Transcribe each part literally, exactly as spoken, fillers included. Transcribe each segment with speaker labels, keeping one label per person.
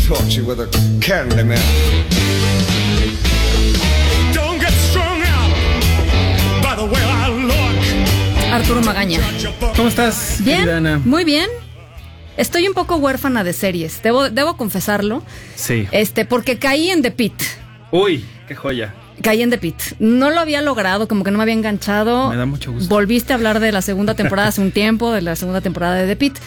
Speaker 1: torture with a candy man. Don't get strung out by the way I look.
Speaker 2: Arturo Magaña.
Speaker 3: ¿Cómo estás?
Speaker 2: Bien,
Speaker 3: Ana?
Speaker 2: Muy bien. Estoy un poco huérfana de series, debo, debo confesarlo.
Speaker 3: Sí.
Speaker 2: Este, porque caí en The Pitt.
Speaker 3: Uy, qué joya.
Speaker 2: Caí en The Pitt. No lo había logrado, como que no me había enganchado.
Speaker 3: Me da mucho gusto.
Speaker 2: Volviste a hablar de la segunda temporada hace un tiempo, de la segunda temporada de The Pitt.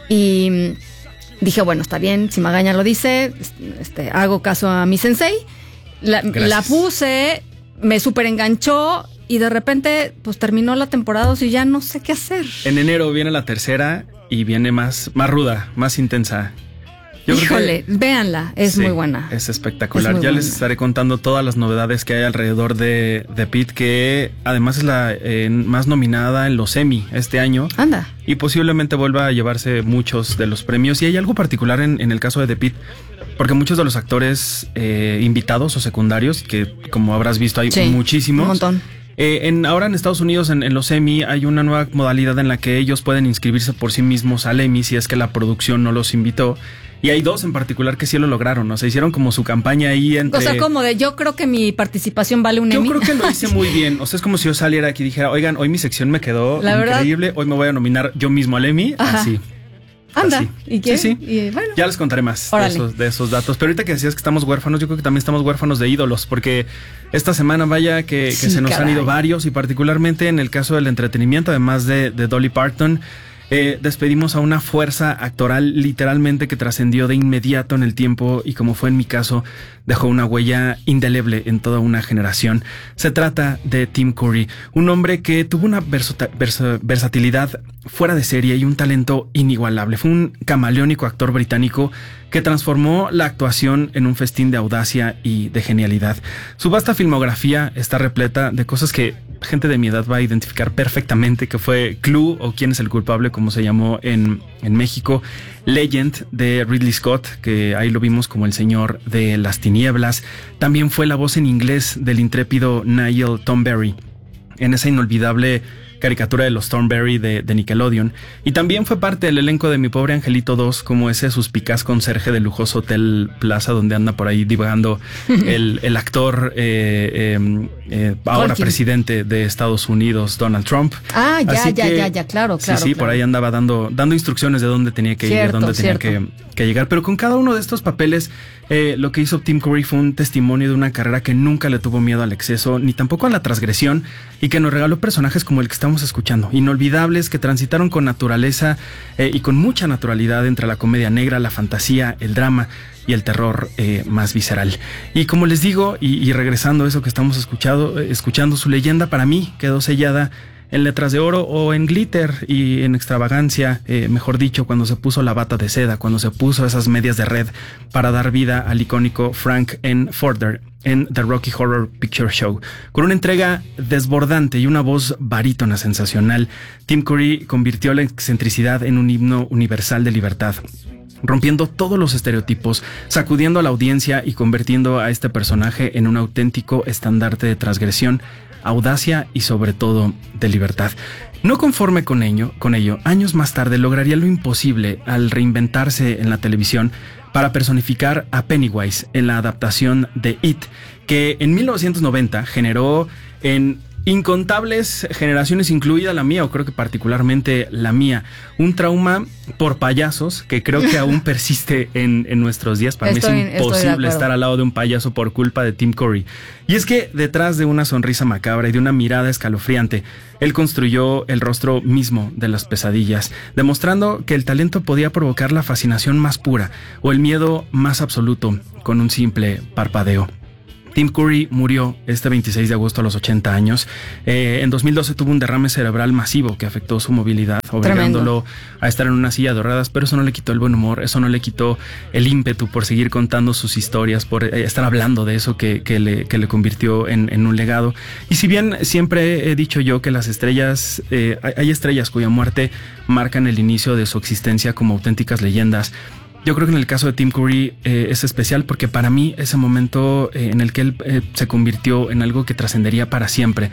Speaker 2: Y dije, bueno, está bien, si Magaña lo dice, este, hago caso a mi sensei. La, la puse, me súper enganchó y de repente, pues terminó la temporada y ya no sé qué hacer.
Speaker 3: En enero viene la tercera y viene más, más ruda, más intensa. Yo
Speaker 2: Híjole,
Speaker 3: creo que,
Speaker 2: véanla, es
Speaker 3: sí,
Speaker 2: muy buena.
Speaker 3: Es espectacular.
Speaker 2: Es muy
Speaker 3: ya
Speaker 2: buena.
Speaker 3: les estaré contando todas las novedades que hay alrededor de The Pitt, que además es la eh, más nominada en los Emmy este año.
Speaker 2: Anda.
Speaker 3: Y posiblemente vuelva a llevarse muchos de los premios. Y hay algo particular en, en el caso de The Pitt, porque muchos de los actores eh, invitados o secundarios, que como habrás visto hay
Speaker 2: Sí,
Speaker 3: muchísimos.
Speaker 2: Un montón.
Speaker 3: Eh, en, ahora en Estados Unidos, en, en los Emmy, hay una nueva modalidad en la que ellos pueden inscribirse por sí mismos al Emmy si es que la producción no los invitó. Y hay dos en particular que sí lo lograron, o sea, hicieron como su campaña ahí entre...
Speaker 2: O sea, como de yo creo que mi participación vale un
Speaker 3: Yo
Speaker 2: Emmy.
Speaker 3: creo que lo hice muy bien, o sea, es como si yo saliera aquí y dijera, oigan, hoy mi sección me quedó
Speaker 2: La
Speaker 3: increíble,
Speaker 2: verdad.
Speaker 3: hoy me voy a nominar yo mismo al Emmy,
Speaker 2: Ajá.
Speaker 3: así.
Speaker 2: Anda.
Speaker 3: Así.
Speaker 2: ¿Y qué?
Speaker 3: Sí, sí.
Speaker 2: Y, bueno.
Speaker 3: Ya les contaré más de
Speaker 2: Órale.
Speaker 3: esos, de esos datos. Pero ahorita que decías que estamos huérfanos, yo creo que también estamos huérfanos de ídolos, porque esta semana vaya que, que
Speaker 2: Sí,
Speaker 3: se nos
Speaker 2: caray.
Speaker 3: han ido varios, y particularmente en el caso del entretenimiento, además de, de Dolly Parton, eh, despedimos a una fuerza actoral literalmente que trascendió de inmediato en el tiempo y, como fue en mi caso, dejó una huella indeleble en toda una generación. Se trata de Tim Curry, un hombre que tuvo una versa- versa- versatilidad fuera de serie y un talento inigualable. Fue un camaleónico actor británico que transformó la actuación en un festín de audacia y de genialidad. Su vasta filmografía está repleta de cosas que gente de mi edad va a identificar perfectamente, que fue Clue, o Quién es el culpable, como se llamó en, en México, Legend de Ridley Scott, que ahí lo vimos como el señor de las tinieblas. También fue la voz en inglés del intrépido Niall Thornberry en esa inolvidable caricatura de los Thornberry de, de Nickelodeon, y también fue parte del elenco de Mi Pobre Angelito dos como ese suspicaz conserje del lujoso Hotel Plaza donde anda por ahí divagando el, el actor eh, eh, eh, ahora
Speaker 2: Tolkien.
Speaker 3: presidente de Estados Unidos, Donald Trump.
Speaker 2: Ah, ya,
Speaker 3: Así
Speaker 2: ya,
Speaker 3: que,
Speaker 2: ya, ya, claro, claro.
Speaker 3: Sí, sí,
Speaker 2: claro.
Speaker 3: por ahí andaba dando, dando instrucciones de dónde tenía que
Speaker 2: Cierto,
Speaker 3: ir, dónde tenía que, que llegar. Pero con cada uno de estos papeles, eh, lo que hizo Tim Curry fue un testimonio de una carrera que nunca le tuvo miedo al exceso, ni tampoco a la transgresión, y que nos regaló personajes como el que estamos escuchando, inolvidables, que transitaron con naturaleza eh, y con mucha naturalidad entre la comedia negra, la fantasía, el drama y el terror eh, más visceral. Y como les digo, y, y regresando a eso que estamos escuchado, eh, escuchando, su leyenda para mí quedó sellada en letras de oro o en glitter y en extravagancia, eh, mejor dicho, cuando se puso la bata de seda, cuando se puso esas medias de red para dar vida al icónico Frank N. Furter en The Rocky Horror Picture Show. Con una entrega desbordante y una voz barítona sensacional, Tim Curry convirtió la excentricidad en un himno universal de libertad, rompiendo todos los estereotipos, sacudiendo a la audiencia y convirtiendo a este personaje en un auténtico estandarte de transgresión, audacia y sobre todo de libertad. No conforme con ello, con ello, años más tarde lograría lo imposible al reinventarse en la televisión para personificar a Pennywise en la adaptación de It, que en mil novecientos noventa generó en incontables generaciones, incluida la mía, o creo que particularmente la mía, un trauma por payasos que creo que aún persiste en, en nuestros días. Para
Speaker 2: Estoy-
Speaker 3: mí
Speaker 2: estoy
Speaker 3: es
Speaker 2: de
Speaker 3: imposible
Speaker 2: acuerdo.
Speaker 3: estar al lado de un payaso por culpa de Tim Curry. Y es que detrás de una sonrisa macabra y de una mirada escalofriante, él construyó el rostro mismo de las pesadillas, demostrando que el talento podía provocar la fascinación más pura o el miedo más absoluto con un simple parpadeo. Tim Curry murió este veintiséis de agosto a los ochenta años. Eh, en dos mil doce tuvo un derrame cerebral masivo que afectó su movilidad, obligándolo a estar en una silla de ruedas, pero eso no le quitó el buen humor, eso no le quitó el ímpetu por seguir contando sus historias, por eh, estar hablando de eso que, que, le, que le convirtió en, en un legado. Y si bien siempre he dicho yo que las estrellas, eh, hay estrellas cuya muerte marcan el inicio de su existencia como auténticas leyendas, yo creo que en el caso de Tim Curry eh, es especial porque para mí ese momento eh, en el que él eh, se convirtió en algo que trascendería para siempre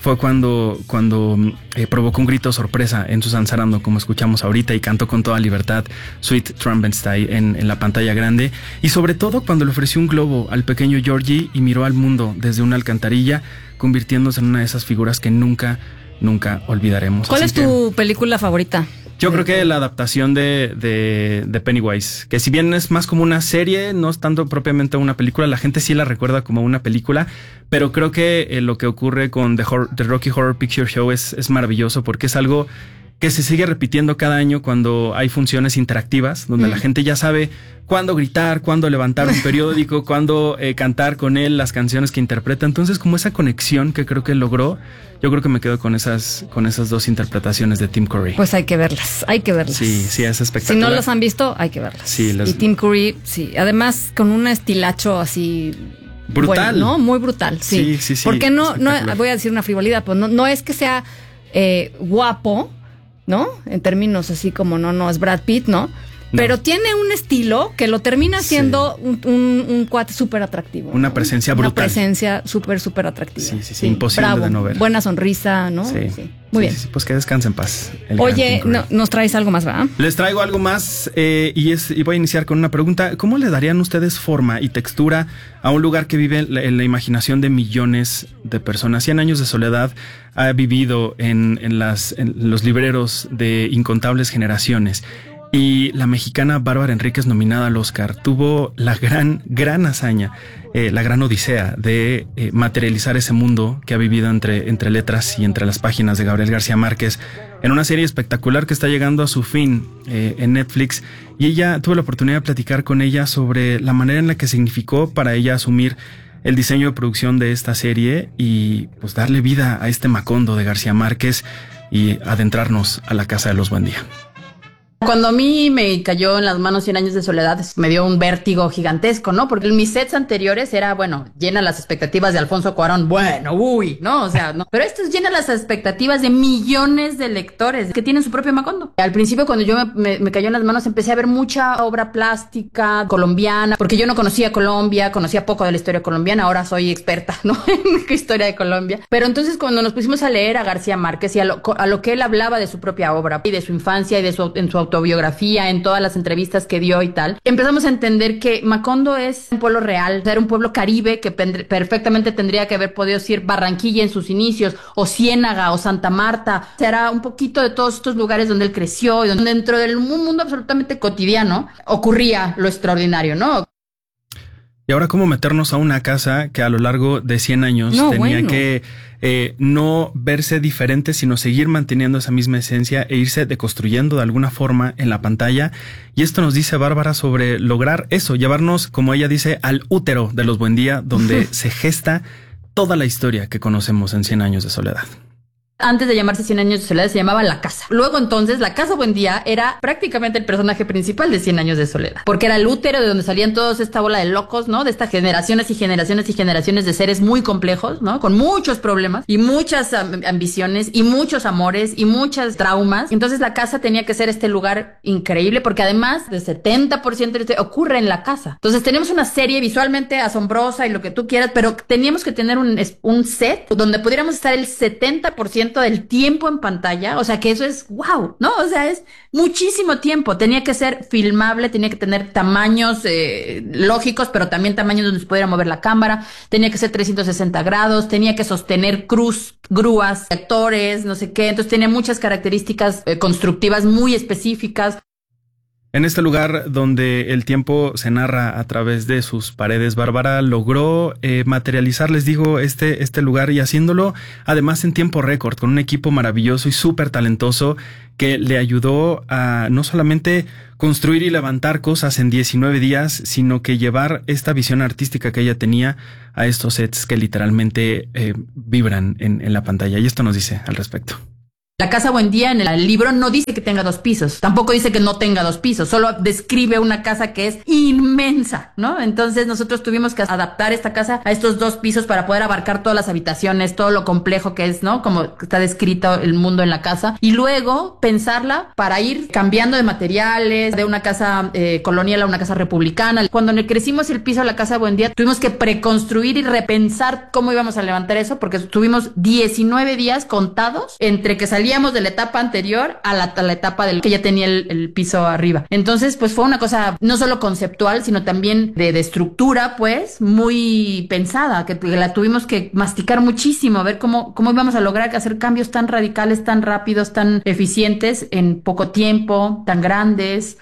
Speaker 3: fue cuando, cuando eh, provocó un grito de sorpresa en Susan Sarandon, como escuchamos ahorita, y cantó con toda libertad Sweet Trampenstein en, en la pantalla grande. Y sobre todo cuando le ofreció un globo al pequeño Georgie y miró al mundo desde una alcantarilla, convirtiéndose en una de esas figuras que nunca, nunca olvidaremos.
Speaker 2: ¿Cuál
Speaker 3: Así
Speaker 2: es tu
Speaker 3: que,
Speaker 2: película favorita?
Speaker 3: Yo creo que la adaptación de, de, de Pennywise, que si bien es más como una serie, no es tanto propiamente una película, la gente sí la recuerda como una película, pero creo que eh, lo que ocurre con The, Horror, The Rocky Horror Picture Show es, es maravilloso porque es algo que se sigue repitiendo cada año cuando hay funciones interactivas, donde mm. la gente ya sabe cuándo gritar, cuándo levantar un periódico, cuándo eh, cantar con él las canciones que interpreta. Entonces, como esa conexión que creo que logró, yo creo que me quedo con esas, con esas dos interpretaciones de Tim Curry.
Speaker 2: Pues hay que verlas, hay que verlas.
Speaker 3: Sí, sí, es espectacular.
Speaker 2: Si no los han visto, hay que verlas.
Speaker 3: Sí, las...
Speaker 2: Y Tim Curry, sí, además con un estilacho así...
Speaker 3: Brutal.
Speaker 2: Bueno, ¿no? Muy brutal, sí.
Speaker 3: Sí, sí, sí.
Speaker 2: Porque no, no, voy a decir una frivolidad, pues no, no es que sea eh, guapo, ¿no? En términos así como no, no es Brad Pitt, ¿no? No. Pero tiene un estilo que lo termina siendo sí. un, un, un cuate súper atractivo.
Speaker 3: Una ¿no? presencia brutal.
Speaker 2: Una presencia súper, súper atractiva.
Speaker 3: Sí, sí, sí, sí. Imposible
Speaker 2: bravo,
Speaker 3: de no ver.
Speaker 2: Buena sonrisa, ¿no?
Speaker 3: Sí.
Speaker 2: sí. Muy
Speaker 3: sí,
Speaker 2: bien.
Speaker 3: Sí, sí, pues que descanse en paz.
Speaker 2: Oye, no, nos traes algo más, ¿verdad?
Speaker 3: Les traigo algo más eh, y, es, y voy a iniciar con una pregunta. ¿Cómo le darían ustedes forma y textura a un lugar que vive en la, en la imaginación de millones de personas? Cien años de soledad ha vivido en, en, las, en los libreros de incontables generaciones. Y la mexicana Bárbara Enríquez, nominada al Oscar, tuvo la gran, gran hazaña, eh, la gran odisea de eh, materializar ese mundo que ha vivido entre, entre letras y entre las páginas de Gabriel García Márquez en una serie espectacular que está llegando a su fin eh, en Netflix. Y ella, tuve la oportunidad de platicar con ella sobre la manera en la que significó para ella asumir el diseño de producción de esta serie y pues darle vida a este Macondo de García Márquez y adentrarnos a la casa de los Buendía.
Speaker 4: Cuando a mí me cayó en las manos Cien años de soledad, me dio un vértigo gigantesco, ¿no? Porque en mis sets anteriores era, bueno, llena las expectativas de Alfonso Cuarón, bueno, uy, ¿no? O sea, no. Pero esto es llena las expectativas de millones de lectores que tienen su propio Macondo. Al principio, cuando yo me, me, me cayó en las manos, empecé a ver mucha obra plástica colombiana, porque yo no conocía Colombia, conocía poco de la historia colombiana, ahora soy experta, ¿no? En historia de Colombia. Pero entonces, cuando nos pusimos a leer a García Márquez y a lo, a lo que él hablaba de su propia obra y de su infancia y de su, en su autobiografía, en todas las entrevistas que dio y tal, empezamos a entender que Macondo es un pueblo real, era un pueblo caribe que perfectamente tendría que haber podido ser Barranquilla en sus inicios, o Ciénaga, o Santa Marta. Será un poquito de todos estos lugares donde él creció y donde dentro del mundo absolutamente cotidiano ocurría lo extraordinario, ¿no?
Speaker 3: Y ahora, ¿cómo meternos a una casa que a lo largo de cien años
Speaker 2: no,
Speaker 3: tenía
Speaker 2: bueno.
Speaker 3: que eh, no verse diferente, sino seguir manteniendo esa misma esencia e irse deconstruyendo de alguna forma en la pantalla? Y esto nos dice Bárbara sobre lograr eso, llevarnos, como ella dice, al útero de los Buendía, donde se gesta toda la historia que conocemos en Cien años de soledad.
Speaker 4: Antes de llamarse Cien años de soledad se llamaba La Casa. Luego entonces La Casa Buendía era prácticamente el personaje principal de Cien años de soledad, porque era el útero de donde salían todos esta bola de locos, ¿no? De estas generaciones y generaciones y generaciones de seres muy complejos, ¿no? Con muchos problemas y muchas ambiciones y muchos amores y muchos traumas. Entonces la casa tenía que ser este lugar increíble porque además el setenta por ciento de este ocurre en la casa. Entonces tenemos una serie visualmente asombrosa y lo que tú quieras, pero teníamos que tener un, un set donde pudiéramos estar el setenta por ciento del tiempo en pantalla, o sea que eso es wow, ¿no? O sea, es muchísimo tiempo. Tenía que ser filmable, tenía que tener tamaños eh, lógicos, pero también tamaños donde se pudiera mover la cámara, tenía que ser trescientos sesenta grados, tenía que sostener cruz, grúas, actores, no sé qué, entonces tenía muchas características eh, constructivas muy específicas.
Speaker 3: En este lugar donde el tiempo se narra a través de sus paredes, Bárbara logró eh, materializar, les digo, este, este lugar y haciéndolo además en tiempo récord, con un equipo maravilloso y súper talentoso que le ayudó a no solamente construir y levantar cosas en diecinueve días, sino que llevar esta visión artística que ella tenía a estos sets que literalmente eh, vibran en, en la pantalla. Y esto nos dice al respecto.
Speaker 4: La Casa Buendía en el libro no dice que tenga dos pisos, tampoco dice que no tenga dos pisos, solo describe una casa que es inmensa, ¿no? Entonces nosotros tuvimos que adaptar esta casa a estos dos pisos para poder abarcar todas las habitaciones, todo lo complejo que es, ¿no? Como está descrito el mundo en la casa, y luego pensarla para ir cambiando de materiales, de una casa eh, colonial a una casa republicana. Cuando crecimos el piso de la Casa Buendía, tuvimos que preconstruir y repensar cómo íbamos a levantar eso, porque tuvimos diecinueve días contados entre que salíamos Salíamos de la etapa anterior a la, a la etapa del que ya tenía el, el piso arriba. Entonces, pues fue una cosa no solo conceptual, sino también de, de estructura, pues, muy pensada, que, que la tuvimos que masticar muchísimo, a ver cómo, cómo íbamos a lograr hacer cambios tan radicales, tan rápidos, tan eficientes en poco tiempo, tan grandes.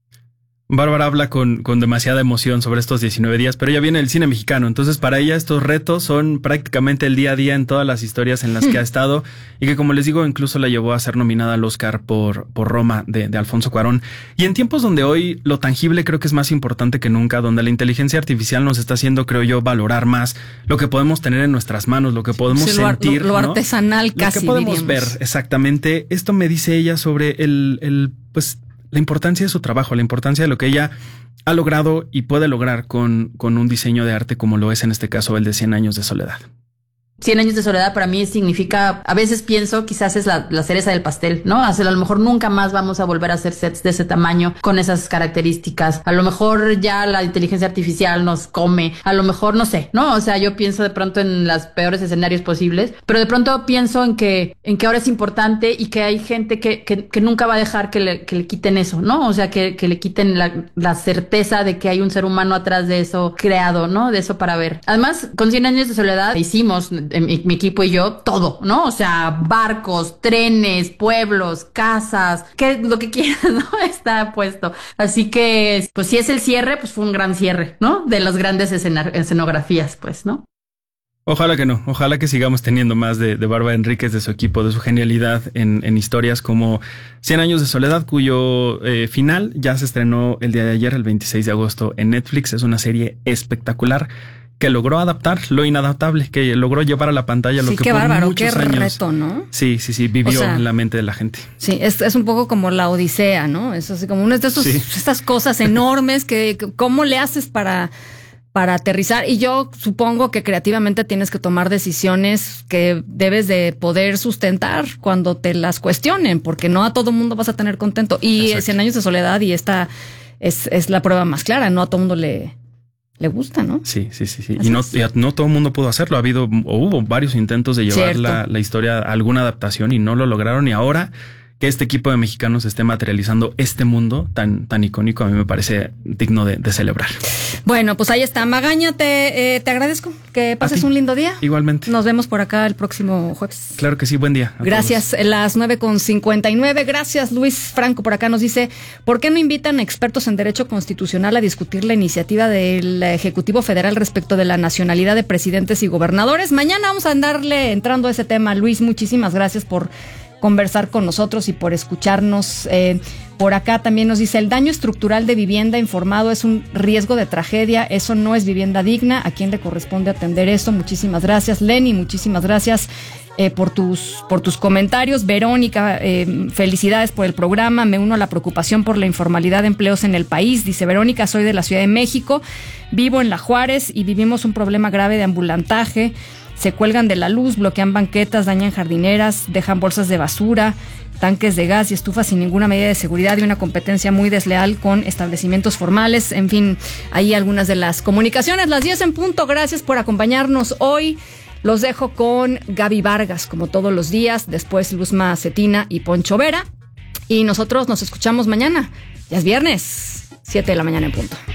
Speaker 3: Bárbara habla con, con demasiada emoción sobre estos diecinueve días, pero ella viene del cine mexicano, entonces para ella estos retos son prácticamente el día a día en todas las historias en las que ha estado, y que, como les digo, incluso la llevó a ser nominada al Oscar por, por Roma de, de Alfonso Cuarón. Y en tiempos donde hoy lo tangible creo que es más importante que nunca, donde la inteligencia artificial nos está haciendo, creo yo, valorar más lo que podemos tener en nuestras manos, lo que podemos sí, sentir,
Speaker 2: lo, lo, lo
Speaker 3: ¿no?
Speaker 2: artesanal casi,
Speaker 3: lo que podemos
Speaker 2: diríamos.
Speaker 3: ver, exactamente. Esto me dice ella sobre el, el pues la importancia de su trabajo, la importancia de lo que ella ha logrado y puede lograr con, con un diseño de arte como lo es en este caso el de Cien años de soledad.
Speaker 4: Cien años de soledad para mí significa, a veces pienso, quizás es la, la cereza del pastel, ¿no? A lo mejor nunca más vamos a volver a hacer sets de ese tamaño, con esas características. A lo mejor ya la inteligencia artificial nos come, a lo mejor no sé, ¿no? O sea, yo pienso de pronto en los peores escenarios posibles, pero de pronto pienso en que, en que ahora es importante y que hay gente que, que, que nunca va a dejar que le, que le quiten eso, ¿no? O sea, que, que le quiten la, la certeza de que hay un ser humano atrás de eso creado, ¿no? De eso para ver. Además, con Cien años de soledad hicimos... Mi, mi equipo y yo, todo, ¿no? O sea, barcos, trenes, pueblos, casas, que lo que quieras, ¿no? Está puesto. Así que, pues si es el cierre, pues fue un gran cierre, ¿no? De las grandes escenar- escenografías, pues, ¿no?
Speaker 3: Ojalá que no, ojalá que sigamos teniendo más de, de Bárbara Enríquez, de su equipo, de su genialidad en, en historias como Cien años de soledad, cuyo eh, final ya se estrenó el día de ayer, el veintiséis de agosto en Netflix. Es una serie espectacular que logró adaptar lo inadaptable, que logró llevar a la pantalla lo
Speaker 2: sí,
Speaker 3: que
Speaker 2: qué
Speaker 3: por
Speaker 2: bárbaro,
Speaker 3: muchos
Speaker 2: qué
Speaker 3: años...
Speaker 2: reto, ¿no?
Speaker 3: Sí, sí, sí, vivió o sea, en la mente de la gente.
Speaker 2: Sí, es, es un poco como la Odisea, ¿no? Es así como una de esos, sí. estas cosas enormes que, que ¿cómo le haces para, para aterrizar? Y yo supongo que creativamente tienes que tomar decisiones que debes de poder sustentar cuando te las cuestionen, porque no a todo mundo vas a tener contento. Y Exacto. Cien años de soledad, y esta es, es la prueba más clara, no a todo mundo le... le gusta, ¿no?
Speaker 3: Sí, sí, sí, sí. Y no, y no todo el mundo pudo hacerlo. Ha habido o hubo varios intentos de llevar la, la historia a alguna adaptación y no lo lograron. Y ahora que este equipo de mexicanos esté materializando este mundo tan, tan icónico, a mí me parece digno de, de celebrar.
Speaker 2: Bueno, pues ahí está. Magaña, te, eh, te agradezco que pases un lindo día.
Speaker 3: Igualmente.
Speaker 2: Nos vemos por acá el próximo jueves.
Speaker 3: Claro que sí, buen día.
Speaker 2: Gracias.
Speaker 3: Todos.
Speaker 2: Las nueve con cincuenta y nueve. Gracias, Luis Franco. Por acá nos dice, ¿por qué no invitan expertos en derecho constitucional a discutir la iniciativa del Ejecutivo Federal respecto de la nacionalidad de presidentes y gobernadores? Mañana vamos a andarle entrando a ese tema. Luis, muchísimas gracias por conversar con nosotros y por escucharnos. Eh, por acá también nos dice, el daño estructural de vivienda informado es un riesgo de tragedia, eso no es vivienda digna, ¿a quién le corresponde atender eso? Muchísimas gracias, Lenny, muchísimas gracias eh, por tus por tus comentarios. Verónica, eh, felicidades por el programa, me uno a la preocupación por la informalidad de empleos en el país, dice Verónica, soy de la Ciudad de México, vivo en La Juárez y vivimos un problema grave de ambulantaje. Se cuelgan de la luz, bloquean banquetas, dañan jardineras, dejan bolsas de basura, tanques de gas y estufas sin ninguna medida de seguridad y una competencia muy desleal con establecimientos formales. En fin, ahí algunas de las comunicaciones. Las diez en punto. Gracias por acompañarnos hoy. Los dejo con Gaby Vargas, como todos los días. Después Luzma Cetina y Poncho Vera. Y nosotros nos escuchamos mañana. Ya es viernes, siete de la mañana en punto.